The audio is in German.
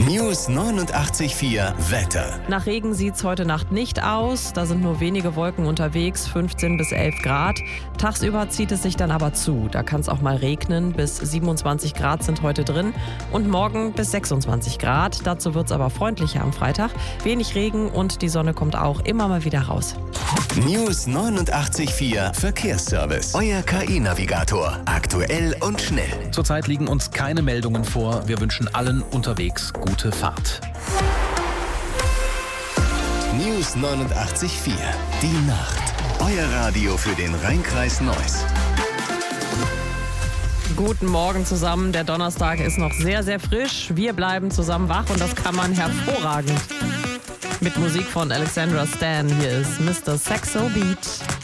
News 89.4 Wetter. Nach Regen sieht es heute Nacht nicht aus. Da sind nur wenige Wolken unterwegs, 15 bis 11 Grad. Tagsüber zieht es sich dann aber zu. Da kann es auch mal regnen. Bis 27 Grad sind heute drin. Und morgen bis 26 Grad. Dazu wird es aber freundlicher am Freitag. Wenig Regen und die Sonne kommt auch immer mal wieder raus. News 89.4 Verkehrsservice. Euer KI-Navigator. Aktuell und schnell. Zurzeit liegen uns keine Meldungen vor. Wir wünschen allen unterwegs gute Fahrt. News 89.4 Die Nacht. Euer Radio für den Rhein-Kreis Neuss. Guten Morgen zusammen. Der Donnerstag ist noch sehr, sehr frisch. Wir bleiben zusammen wach und das kann man hervorragend. Mit Musik von Alexandra Stan. Hier ist Mr. Saxo Beat.